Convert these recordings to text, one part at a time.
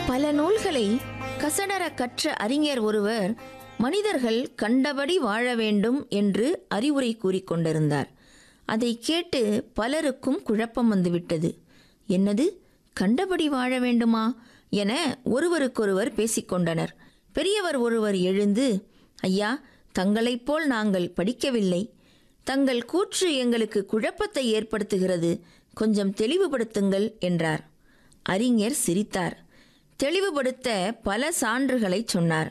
பல நூல்களை கசடர கற்ற அறிஞர் ஒருவர் மனிதர்கள் கண்டபடி வாழ வேண்டும் என்று அறிவுரை கூறிக்கொண்டிருந்தார். அதை கேட்டு பலருக்கும் குழப்பம் வந்துவிட்டது. என்னது, கண்டபடி வாழ வேண்டுமா என ஒருவருக்கொருவர் பேசிக்கொண்டனர். பெரியவர் ஒருவர் எழுந்து, ஐயா, தங்களைப் போல் நாங்கள் படிக்கவில்லை. தங்கள் கூற்று எங்களுக்கு குழப்பத்தை ஏற்படுத்துகிறது. கொஞ்சம் தெளிவுபடுத்துங்கள் என்றார். அறிஞர் சிரித்தார். தெளிவுபடுத்த பல சான்றுகளை சொன்னார்.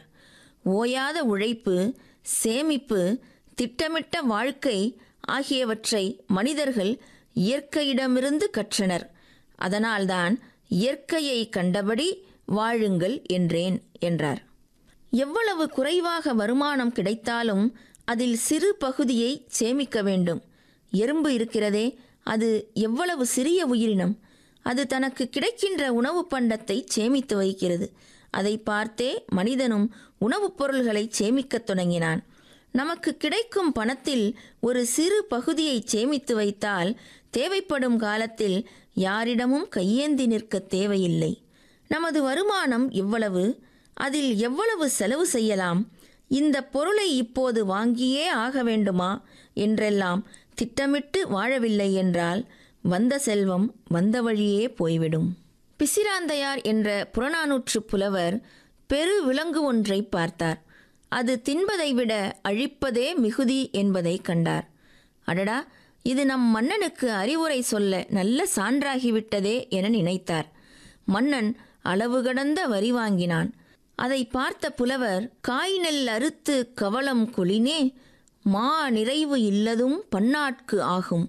ஓயாத உழைப்பு, சேமிப்பு, திட்டமிட்ட வாழ்க்கை ஆகியவற்றை மனிதர்கள் இயற்கையிடமிருந்து கற்றனர். அதனால்தான் இயற்கையை கண்டபடி வாழுங்கள் என்றேன் என்றார். எவ்வளவு குறைவாக வருமானம் கிடைத்தாலும் அதில் சிறு பகுதியை சேமிக்க வேண்டும். எறும்பு இருக்கிறதே, அது எவ்வளவு சிறிய உயிரினம். அது தனக்கு கிடைக்கின்ற உணவுப் பண்டத்தை சேமித்து வைக்கிறது. அதை பார்த்தே மனிதனும் உணவுப் பொருள்களை சேமிக்கத் தொடங்கினான். நமக்கு கிடைக்கும் பணத்தில் ஒரு சிறு பகுதியை சேமித்து வைத்தால் தேவைப்படும் காலத்தில் யாரிடமும் கையேந்தி நிற்க தேவையில்லை. நமது வருமானம் எவ்வளவு, அதில் எவ்வளவு செலவு செய்யலாம், இந்த பொருளை இப்போது வாங்கியே ஆக வேண்டுமா என்றெல்லாம் திட்டமிட்டு வாழவில்லை என்றால் வந்த செல்வம் வந்த வழியே போய்விடும். பிசிராந்தையார் என்ற புறநானூற்று புலவர் பெரு விலங்கு ஒன்றை பார்த்தார். அது தின்பதை விட அழிப்பதே மிகுதி என்பதை கண்டார். அடடா, இது நம் மன்னனுக்கு அறிவுரை சொல்ல நல்ல சான்றாகிவிட்டதே என நினைத்தார். மன்னன் அளவு கடந்த வரி வாங்கினான். அதை பார்த்த புலவர், காய் நெல் அறுத்து கவளம் கொளினே, மா நிறைவு இல்லதும் பன்னாட்கு ஆகும்,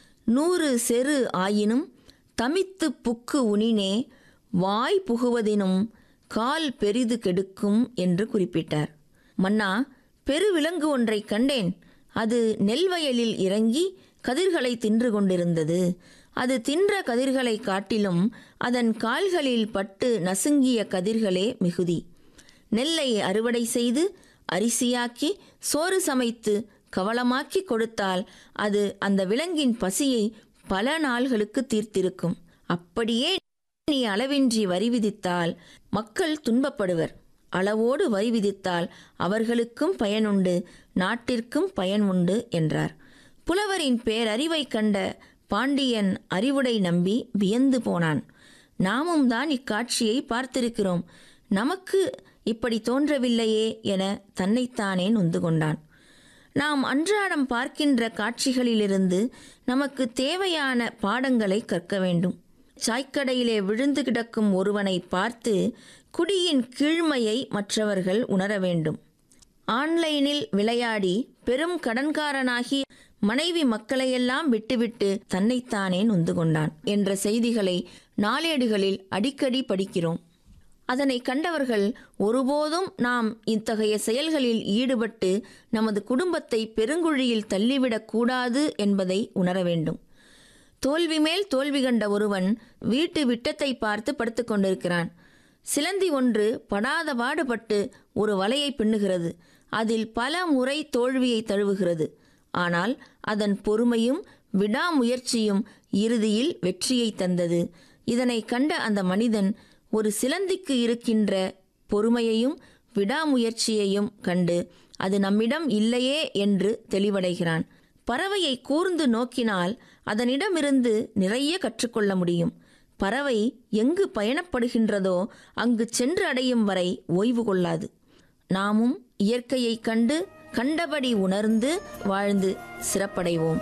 100 செரு ஆயினும் தமித்து புக்கு உணினே, வாய் புகுவதினும் கால் பெரிது கெடுக்கும் என்று குறிப்பிட்டார். மன்னா, பெருவிலங்கு ஒன்றை கண்டேன். அது நெல் வயலில் இறங்கி கதிர்களை தின்று கொண்டிருந்தது. அது தின்ற கதிர்களை காட்டிலும் அதன் கால்களில் பட்டு நசுங்கிய கதிர்களே மிகுதி. நெல்லை அறுவடை செய்து அரிசியாக்கி சோறு சமைத்து கவளமாக்கி கொடுத்தால் அது அந்த விலங்கின் பசியை பல நாள்களுக்கு தீர்த்திருக்கும். அப்படியே நீ அளவின்றி வரி விதித்தால் மக்கள் துன்பப்படுவர். அளவோடு வரி விதித்தால் அவர்களுக்கும் பயனுண்டு, நாட்டிற்கும் பயன் உண்டு என்றார். புலவரின் பேரறிவை கண்ட பாண்டியன் அறிவுடை நம்பி வியந்து போனான். நாமும் தான் இக்காட்சியை பார்த்திருக்கிறோம், நமக்கு இப்படி தோன்றவில்லையே என தன்னைத்தானே நொந்து கொண்டான். நாம் அன்றாடம் பார்க்கின்ற காட்சிகளிலிருந்து நமக்கு தேவையான பாடங்களை கற்க வேண்டும். சாய்க்கடையிலே விழுந்து கிடக்கும் ஒருவனை பார்த்து குடியின் கீழ்மையை மற்றவர்கள் உணர வேண்டும். ஆன்லைனில் விளையாடி பெரும் கடன்காரனாகி மனைவி மக்களையெல்லாம் விட்டுவிட்டு தன்னைத்தானே நொந்து கொண்டான் என்ற செய்திகளை நாளேடுகளில் அடிக்கடி படிக்கிறோம். அதனை கண்டவர்கள் ஒருபோதும் நாம் இத்தகைய செயல்களில் ஈடுபட்டு நமது குடும்பத்தை பெருங்குழியில் தள்ளிவிடக்கூடாது என்பதை உணர வேண்டும். தோல்வி மேல் தோல்வி கண்ட ஒருவன் வீட்டு விட்டத்தை பார்த்து படுத்து கொண்டிருக்கிறான். சிலந்தி ஒன்று படாத பாடுபட்டு ஒரு வலையை பின்னுகிறது. அதில் பல முறை தோல்வியை தழுவுகிறது. ஆனால் அதன் பொறுமையும் விடாமுயற்சியும் இறுதியில் வெற்றியை தந்தது. இதனை கண்ட அந்த மனிதன் ஒரு சிலந்திக்கு இருக்கின்ற பொறுமையையும் விடாமுயற்சியையும் கண்டு அது நம்மிடம் இல்லையே என்று தெளிவடைகிறான். பறவையை கூர்ந்து நோக்கினால் அதனிடமிருந்து நிறைய கற்றுக்கொள்ள முடியும். பறவை எங்கு பயணப்படுகின்றதோ அங்கு சென்று அடையும் வரை ஓய்வு கொள்ளாது. நாமும் இயற்கையை கண்டு கண்டபடி உணர்ந்து வாழ்ந்து சிறப்படைவோம்.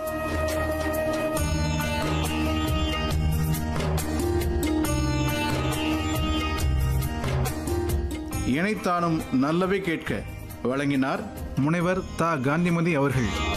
இணைத்தானும் நல்லவை கேட்க வழங்கினார் முனைவர் தா. காந்திமதி அவர்கள்.